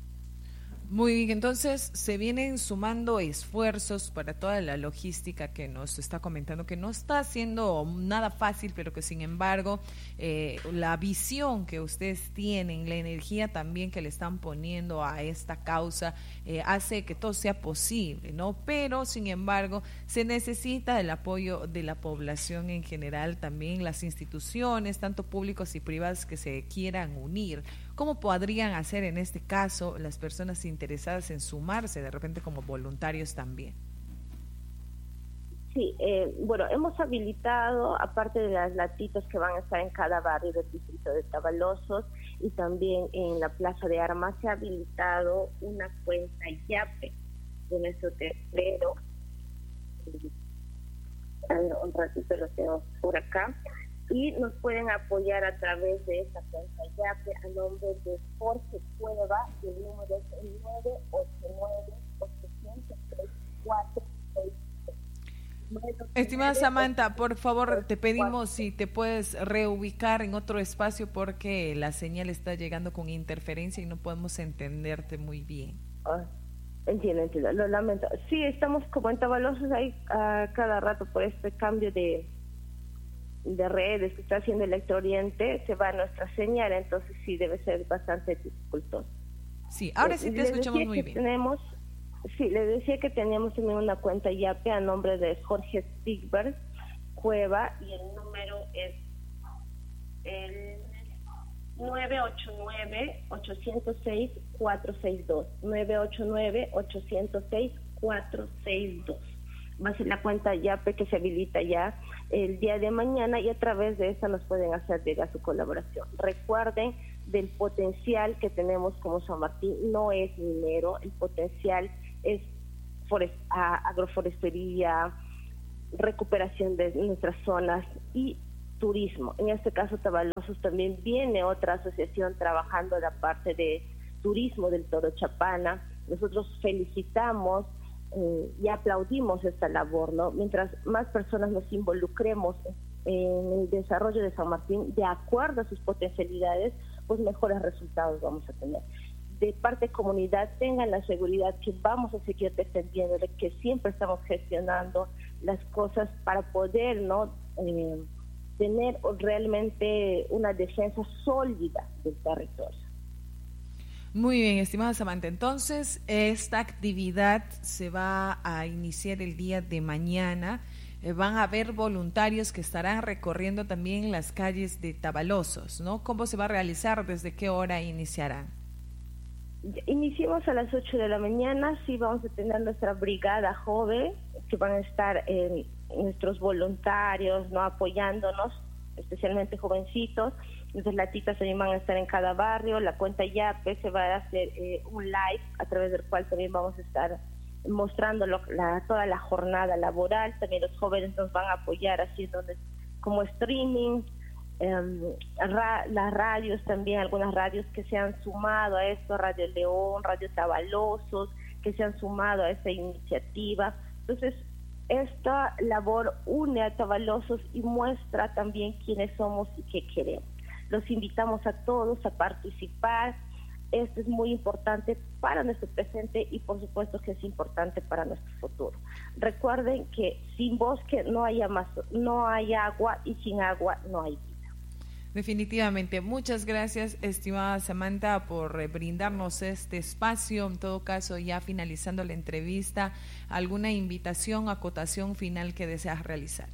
Muy bien, entonces se vienen sumando esfuerzos para toda la logística que nos está comentando, que no está siendo nada fácil, pero que sin embargo eh, la visión que ustedes tienen, la energía también que le están poniendo a esta causa eh, hace que todo sea posible, ¿no? Pero sin embargo se necesita el apoyo de la población en general, también las instituciones, tanto públicos y privadas, que se quieran unir. ¿Cómo podrían hacer en este caso las personas interesadas en sumarse de repente como voluntarios también? Sí, eh, bueno, hemos habilitado, aparte de las latitas que van a estar en cada barrio del distrito de Tavalosos y también en la Plaza de Armas, se ha habilitado una cuenta YAPE de nuestro terreno. A ver, un ratito lo tengo por acá. Y nos pueden apoyar a través de esta cuenta YAPE a nombre de Jorge Cueva, el número es el nueve ocho nueve, ocho cero tres, cuatro seis tres. Estimada Samantha, por favor, te pedimos si te puedes reubicar en otro espacio porque la señal está llegando con interferencia y no podemos entenderte muy bien. Ah, entiendo, entiendo, lo lamento. Sí, estamos como en Tabalosos ahí a cada rato por este cambio de de redes que está haciendo Electrooriente, se va nuestra señal, entonces sí debe ser bastante dificultoso. Sí, ahora sí te Les escuchamos decía muy que bien. Tenemos, sí, le decía que teníamos también una cuenta Yape a nombre de Jorge Stigberg Cueva y el número es el nueve ocho nueve, ocho cero seis, cuatro seis dos, nueve ocho nueve, ocho cero seis, cuatro seis dos. Va a ser la cuenta Yape que se habilita ya el día de mañana y a través de esta nos pueden hacer llegar su colaboración. Recuerden del potencial que tenemos como San Martín, no es minero, el potencial es forest, agroforestería, recuperación de nuestras zonas y turismo. En este caso Tabalosos también viene otra asociación trabajando la parte de turismo del Toro Chapana. Nosotros felicitamos Eh, y aplaudimos esta labor, ¿no? Mientras más personas nos involucremos en el desarrollo de San Martín de acuerdo a sus potencialidades, pues mejores resultados vamos a tener. De parte comunidad, tengan la seguridad que vamos a seguir defendiendo, de que siempre estamos gestionando las cosas para poder, ¿no? Eh, tener realmente una defensa sólida del territorio. Muy bien, estimada Samantha. Entonces, esta actividad se va a iniciar el día de mañana. Eh, van a haber voluntarios que estarán recorriendo también las calles de Tabalosos, ¿no? ¿Cómo se va a realizar? ¿Desde qué hora iniciarán? Iniciamos a las ocho de la mañana. Sí, vamos a tener nuestra brigada joven, que van a estar eh, nuestros voluntarios, ¿no? Apoyándonos, especialmente jovencitos. Nuestras latitas también van a estar en cada barrio. La cuenta Yape se va a hacer eh, un live a través del cual también vamos a estar mostrando lo, la, toda la jornada laboral. También los jóvenes nos van a apoyar haciendo como streaming. Eh, ra, las radios también, algunas radios que se han sumado a esto, Radio León, Radio Tabalosos, que se han sumado a esta iniciativa. Entonces, esta labor une a Tabalosos y muestra también quiénes somos y qué queremos. Los invitamos a todos a participar. Esto es muy importante para nuestro presente y por supuesto que es importante para nuestro futuro. Recuerden que sin bosque no hay, amazo- no hay agua y sin agua no hay vida. Definitivamente. Muchas gracias, estimada Samantha, por eh, brindarnos este espacio. En todo caso, ya finalizando la entrevista, ¿alguna invitación, acotación final que deseas realizar?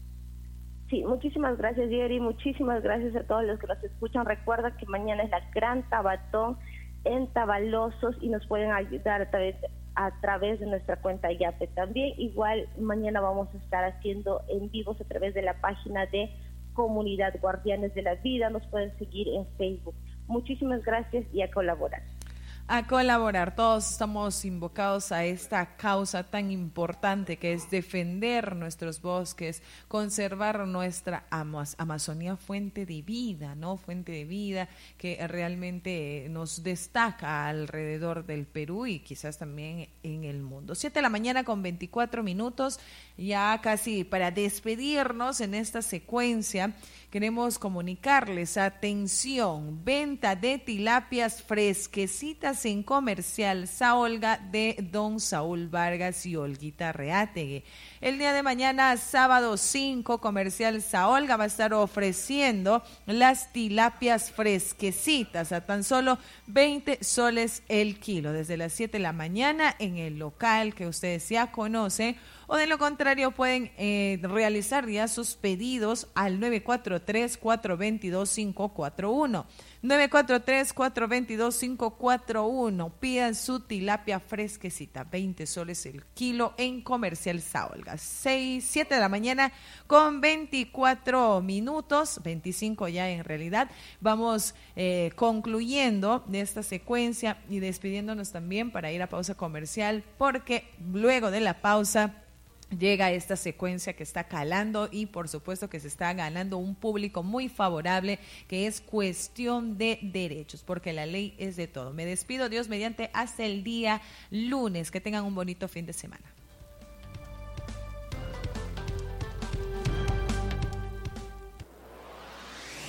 Sí, muchísimas gracias, Jerry, muchísimas gracias a todos los que nos escuchan. Recuerda que mañana es la Gran Tabatón en Tabalosos y nos pueden ayudar a través, a través de nuestra cuenta Yape también. Igual mañana vamos a estar haciendo en vivos a través de la página de Comunidad Guardianes de la Vida. Nos pueden seguir en Facebook. Muchísimas gracias y a colaborar. A colaborar. Todos estamos invocados a esta causa tan importante que es defender nuestros bosques, conservar nuestra Amaz- Amazonía, fuente de vida, ¿no? Fuente de vida que realmente nos destaca alrededor del Perú y quizás también en el mundo. Siete de la mañana con veinticuatro minutos, ya casi para despedirnos en esta secuencia. Queremos comunicarles, atención, venta de tilapias fresquecitas en Comercial Saolga de Don Saúl Vargas y Olguita Reátegui. El día de mañana, sábado cinco, Comercial Saolga va a estar ofreciendo las tilapias fresquecitas a tan solo veinte soles el kilo, desde las siete de la mañana en el local que ustedes ya conocen, o de lo contrario pueden eh, realizar ya sus pedidos al nueve cuatro tres, cuatro dos dos, cinco cuatro uno. nueve cuatro tres, cuatro dos dos, cinco cuatro uno. Pidan su tilapia fresquecita, veinte soles el kilo en Comercial Saolga. seis, siete de la mañana con veinticuatro minutos, veinticinco ya en realidad. Vamos eh, concluyendo de esta secuencia y despidiéndonos también para ir a pausa comercial, porque luego de la pausa llega esta secuencia que está calando y por supuesto que se está ganando un público muy favorable, que es cuestión de derechos, porque la ley es de todo. Me despido, Dios mediante, hasta el día lunes. Que tengan un bonito fin de semana.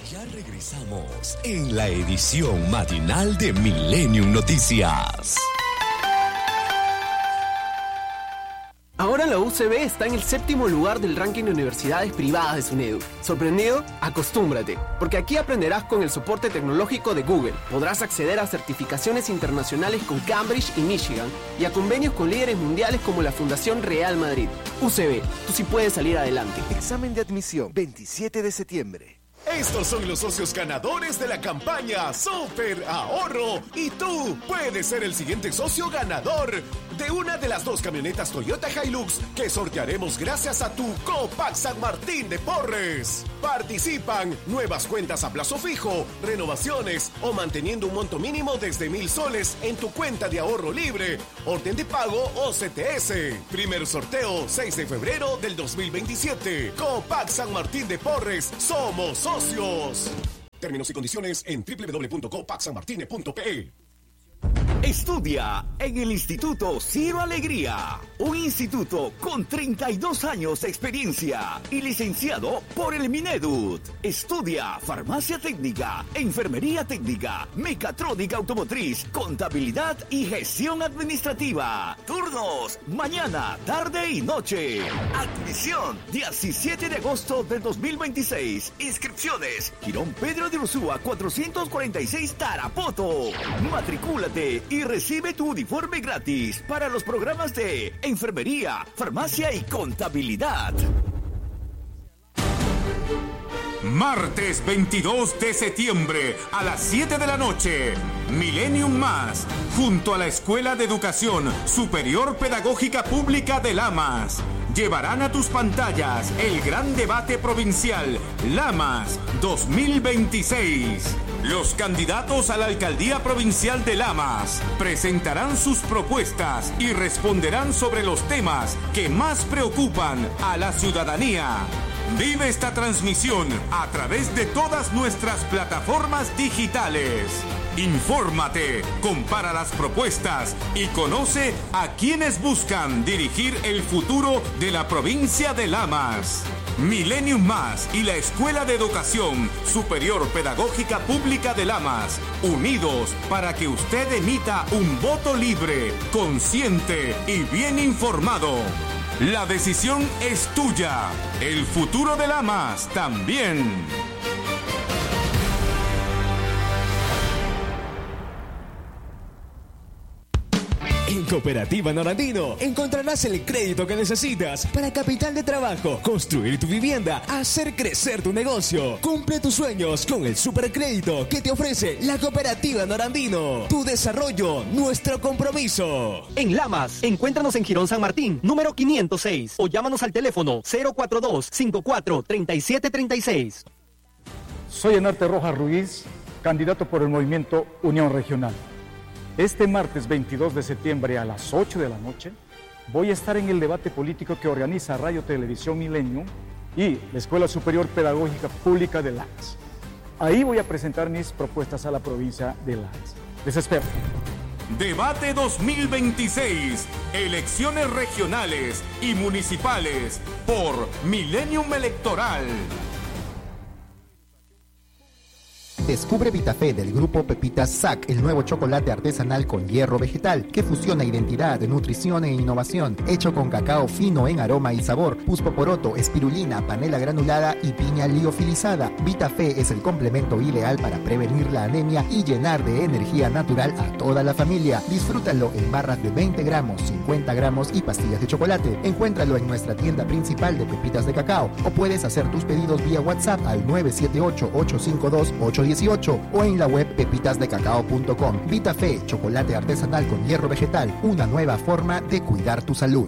Ya regresamos en la edición matinal de Millennium Noticias. Ahora la U C B está en el séptimo lugar del ranking de universidades privadas de SUNEDU. ¿Sorprendido? Acostúmbrate, porque aquí aprenderás con el soporte tecnológico de Google. Podrás acceder a certificaciones internacionales con Cambridge y Michigan y a convenios con líderes mundiales como la Fundación Real Madrid. U C B, tú sí puedes salir adelante. Examen de admisión, veintisiete de septiembre. Estos son los socios ganadores de la campaña Super Ahorro y tú puedes ser el siguiente socio ganador de una de las dos camionetas Toyota Hilux que sortearemos gracias a tu Copac San Martín de Porres. Participan nuevas cuentas a plazo fijo, renovaciones o manteniendo un monto mínimo desde mil soles en tu cuenta de ahorro libre, orden de pago o C T S. Primer sorteo seis de febrero del dos mil veintisiete. Copac San Martín de Porres, somos socios. Términos y condiciones en doble u doble u doble u punto copac san martine punto p e. Estudia en el Instituto Ciro Alegría, un instituto con treinta y dos años de experiencia y licenciado por el Mineduc. Estudia farmacia técnica, enfermería técnica, mecatrónica automotriz, contabilidad y gestión administrativa. Turnos mañana, tarde y noche. Admisión diecisiete de agosto del dos mil veintiséis. Inscripciones Girón Pedro de Ursúa cuatrocientos cuarenta y seis Tarapoto. Matricúlate y recibe tu uniforme gratis para los programas de enfermería, farmacia y contabilidad. Martes veintidós de septiembre a las siete de la noche, Millennium Más, junto a la Escuela de Educación Superior Pedagógica Pública de Lamas, llevarán a tus pantallas el gran debate provincial Lamas dos mil veintiséis. Los candidatos a la alcaldía provincial de Lamas presentarán sus propuestas y responderán sobre los temas que más preocupan a la ciudadanía. Vive esta transmisión a través de todas nuestras plataformas digitales. Infórmate, compara las propuestas y conoce a quienes buscan dirigir el futuro de la provincia de Lamas. Millennium Más y la Escuela de Educación Superior Pedagógica Pública de Lamas, unidos para que usted emita un voto libre, consciente y bien informado. La decisión es tuya. El futuro de Lamas también. En Cooperativa Norandino encontrarás el crédito que necesitas para capital de trabajo, construir tu vivienda, hacer crecer tu negocio. Cumple tus sueños con el supercrédito que te ofrece la Cooperativa Norandino. Tu desarrollo, nuestro compromiso. En Lamas, encuéntranos en Girón San Martín, número quinientos seis, o llámanos al teléfono cero cuatro dos, cinco cuatro, tres siete tres seis. Soy Enarte Rojas Ruiz, candidato por el movimiento Unión Regional. Este martes veintidós de septiembre a las ocho de la noche voy a estar en el debate político que organiza Radio Televisión Millennium y la Escuela Superior Pedagógica Pública de Lamas. Ahí voy a presentar mis propuestas a la provincia de Lamas. Les espero. Debate dos mil veintiséis, elecciones regionales y municipales por Millennium Electoral. Descubre Vitafé del grupo Pepitas S A C, el nuevo chocolate artesanal con hierro vegetal que fusiona identidad, nutrición e innovación, hecho con cacao fino en aroma y sabor, puspoporoto, espirulina, panela granulada y piña liofilizada. Vitafé es el complemento ideal para prevenir la anemia y llenar de energía natural a toda la familia. Disfrútalo en barras de veinte gramos, cincuenta gramos y pastillas de chocolate. Encuéntralo en nuestra tienda principal de pepitas de cacao o puedes hacer tus pedidos vía WhatsApp al nueve siete ocho, ocho cinco dos, ocho uno ocho o en la web pepitas de cacao punto com. Vitafé, chocolate artesanal con hierro vegetal, una nueva forma de cuidar tu salud.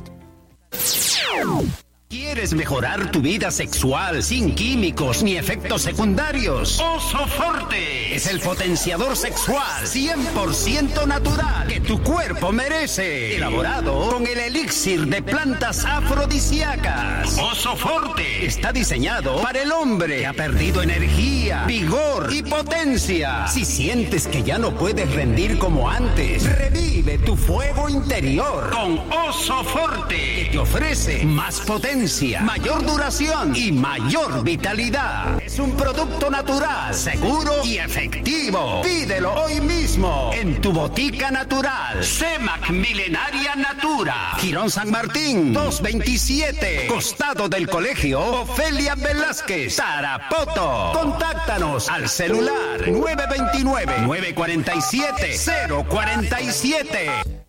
¿Quieres mejorar tu vida sexual sin químicos ni efectos secundarios? Oso Forte es el potenciador sexual cien por ciento natural que tu cuerpo merece. Elaborado con el elixir de plantas afrodisíacas. Oso Forte está diseñado para el hombre que ha perdido energía, vigor y potencia. Si sientes que ya no puedes rendir como antes, revive tu fuego interior con Oso Forte, que te ofrece más potencia potencia, mayor duración y mayor vitalidad. Es un producto natural, seguro y efectivo. Pídelo hoy mismo en tu botica natural. Semac Milenaria Natura. Girón San Martín, doscientos veintisiete. Costado del Colegio Ofelia Velázquez, Tarapoto. Contáctanos al celular nueve dos nueve, nueve cuatro siete, cero cuatro siete.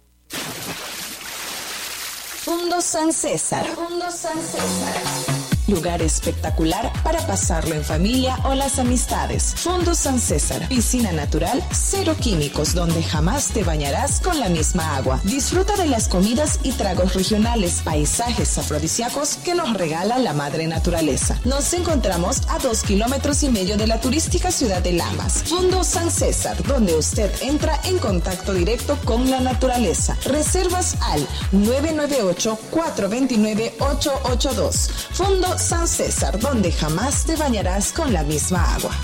Fundo San César. Fundo San César. Lugar espectacular para pasarlo en familia o las amistades. Fundo San César. Piscina natural, cero químicos, donde jamás te bañarás con la misma agua. Disfruta de las comidas y tragos regionales, paisajes afrodisíacos que nos regala la madre naturaleza. Nos encontramos a dos kilómetros y medio de la turística ciudad de Lamas. Fundo San César, donde usted entra en contacto directo con la naturaleza. Reservas al nueve nueve ocho, cuatro dos nueve, ocho ocho dos. Fundo San César, donde jamás te bañarás con la misma agua.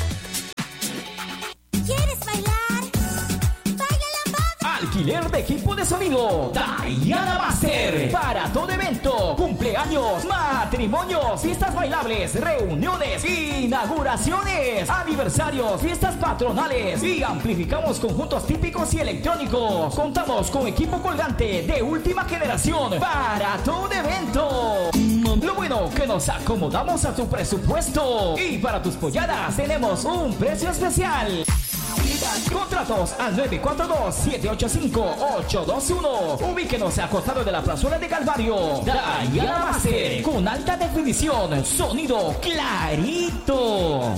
¿Quieres bailar? ¡Baila lambada! Alquiler de equipo de sonido Diana Master. Para todo evento, cumpleaños, matrimonios, fiestas bailables, reuniones, inauguraciones, aniversarios, fiestas patronales y amplificamos conjuntos típicos y electrónicos. Contamos con equipo colgante de última generación para todo evento. Lo bueno que nos acomodamos a tu presupuesto y para tus polladas tenemos un precio especial. Contratos al nueve cuatro dos, siete ocho cinco, ocho dos uno. Ubíquenos a costado de la plazuela de Calvario. Diana Master, con alta definición, sonido clarito.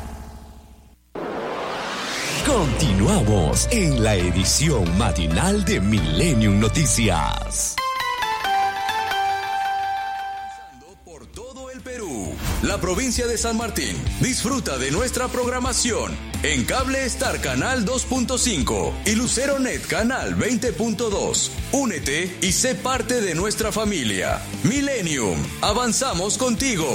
Continuamos en la edición matinal de Millennium Noticias. La provincia de San Martín disfruta de nuestra programación en Cable Star Canal dos punto cinco y Lucero Net Canal veinte punto dos. Únete y sé parte de nuestra familia. Millennium, avanzamos contigo.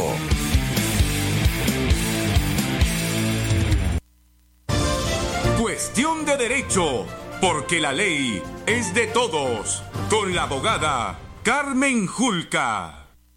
Cuestión de derecho, porque la ley es de todos. Con la abogada Carmen Julca.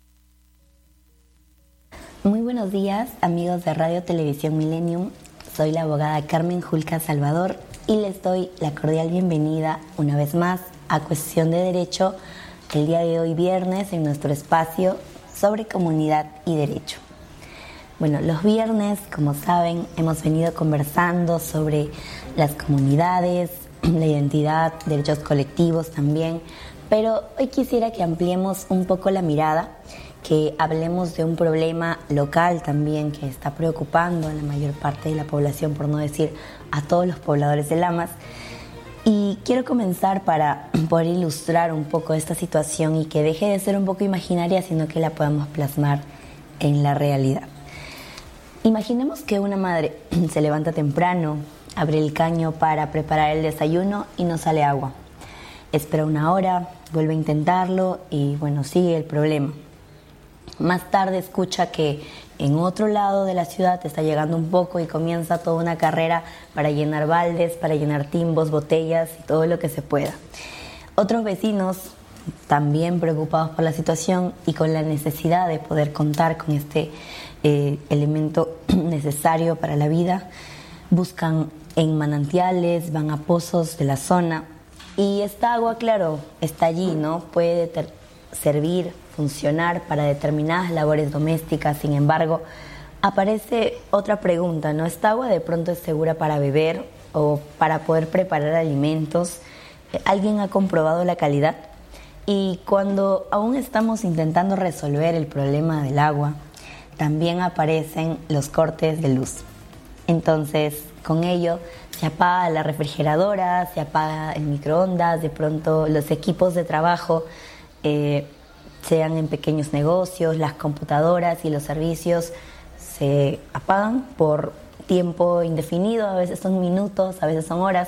Muy buenos días, amigos de Radio Televisión Millennium. Soy la abogada Carmen Julca Salvador y les doy la cordial bienvenida una vez más a Cuestión de Derecho, el día de hoy viernes en nuestro espacio sobre comunidad y derecho. Bueno, los viernes, como saben, hemos venido conversando sobre las comunidades, la identidad, derechos colectivos también, pero hoy quisiera que ampliemos un poco la mirada, que hablemos de un problema local también que está preocupando a la mayor parte de la población, por no decir a todos los pobladores de Lamas. Y quiero comenzar para poder ilustrar un poco esta situación y que deje de ser un poco imaginaria, sino que la podamos plasmar en la realidad. Imaginemos que una madre se levanta temprano, abre el caño para preparar el desayuno y no sale agua. Espera una hora, vuelve a intentarlo y bueno, sigue el problema. Más tarde escucha que en otro lado de la ciudad está llegando un poco y comienza toda una carrera para llenar baldes, para llenar timbos, botellas y todo lo que se pueda. Otros vecinos, también preocupados por la situación y con la necesidad de poder contar con este eh, elemento necesario para la vida, buscan en manantiales, van a pozos de la zona y esta agua, claro, está allí, ¿no? Puede ter- servir, funcionar para determinadas labores domésticas. Sin embargo, aparece otra pregunta, ¿no? ¿Esta agua de pronto es segura para beber o para poder preparar alimentos? ¿Alguien ha comprobado la calidad? Y cuando aún estamos intentando resolver el problema del agua, también aparecen los cortes de luz. Entonces, con ello se apaga la refrigeradora, se apaga el microondas, de pronto los equipos de trabajo, eh, sean en pequeños negocios, las computadoras y los servicios se apagan por tiempo indefinido, a veces son minutos, a veces son horas,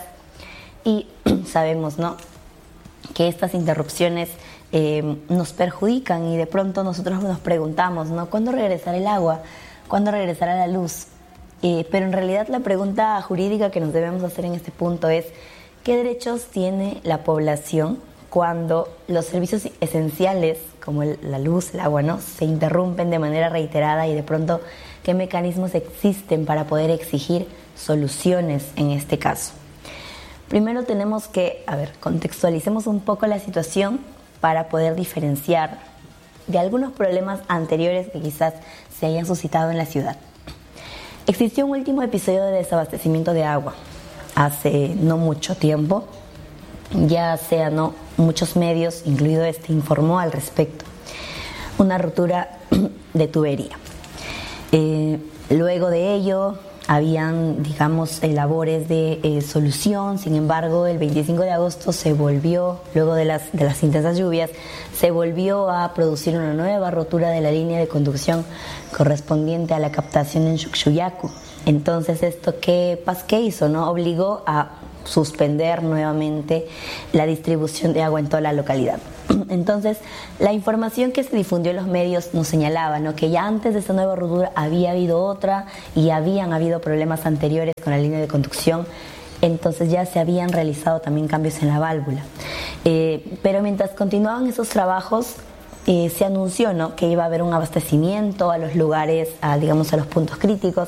y sabemos, ¿no?, que estas interrupciones eh, nos perjudican y de pronto nosotros nos preguntamos, ¿no?, ¿cuándo regresará el agua? ¿Cuándo regresará la luz? Eh, pero en realidad la pregunta jurídica que nos debemos hacer en este punto es ¿qué derechos tiene la población cuando los servicios esenciales como el, la luz, el agua, ¿no?, se interrumpen de manera reiterada y de pronto qué mecanismos existen para poder exigir soluciones en este caso. Primero tenemos que, a ver, contextualicemos un poco la situación para poder diferenciar de algunos problemas anteriores que quizás se hayan suscitado en la ciudad. Existió un último episodio de desabastecimiento de agua hace no mucho tiempo, ya sea no muchos medios, incluido este, informó al respecto. Una rotura de tubería. Eh, luego de ello habían, digamos, labores de eh, solución. Sin embargo, el veinticinco de agosto se volvió, luego de las, de las intensas lluvias, se volvió a producir una nueva rotura de la línea de conducción correspondiente a la captación en Chuchuyacu. Entonces, ¿esto qué, qué hizo? ¿No? Obligó a suspender nuevamente la distribución de agua en toda la localidad. Entonces, la información que se difundió en los medios nos señalaba, ¿no?, que ya antes de esta nueva rotura había habido otra y habían habido problemas anteriores con la línea de conducción. Entonces ya se habían realizado también cambios en la válvula. Eh, pero mientras continuaban esos trabajos, eh, se anunció, ¿no?, que iba a haber un abastecimiento a los lugares, a, digamos, a los puntos críticos.